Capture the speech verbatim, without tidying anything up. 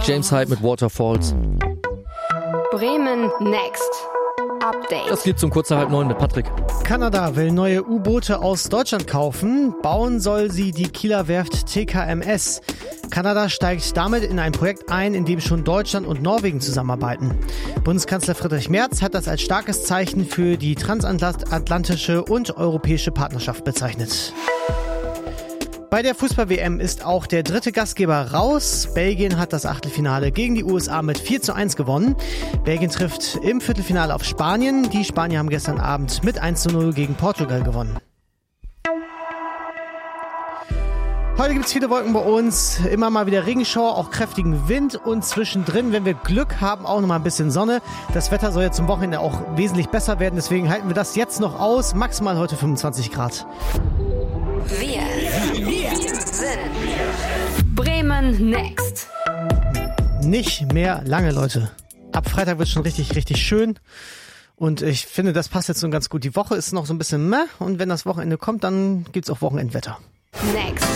James Hype mit Waterfalls. Bremen Next Update. Das geht zum kurzer halb neun mit Patrick. Kanada will neue U-Boote aus Deutschland kaufen. Bauen soll sie die Kieler Werft T K M S. Kanada steigt damit in ein Projekt ein, in dem schon Deutschland und Norwegen zusammenarbeiten. Bundeskanzler Friedrich Merz hat das als starkes Zeichen für die transatlantische und europäische Partnerschaft bezeichnet. Bei der Fußball-W M ist auch der dritte Gastgeber raus. Belgien hat das Achtelfinale gegen die U S A mit vier zu eins gewonnen. Belgien trifft im Viertelfinale auf Spanien. Die Spanier haben gestern Abend mit eins zu null gegen Portugal gewonnen. Heute gibt es viele Wolken bei uns, immer mal wieder Regenschauer, auch kräftigen Wind und zwischendrin, wenn wir Glück haben, auch noch mal ein bisschen Sonne. Das Wetter soll jetzt zum Wochenende auch wesentlich besser werden, deswegen halten wir das jetzt noch aus. Maximal heute fünfundzwanzig Grad. Wir, wir sind Bremen Next. Nicht mehr lange, Leute. Ab Freitag wird es schon richtig, richtig schön. Und ich finde, das passt jetzt so ganz gut. Die Woche ist noch so ein bisschen meh und wenn das Wochenende kommt, dann gibt's auch Wochenendwetter. Next.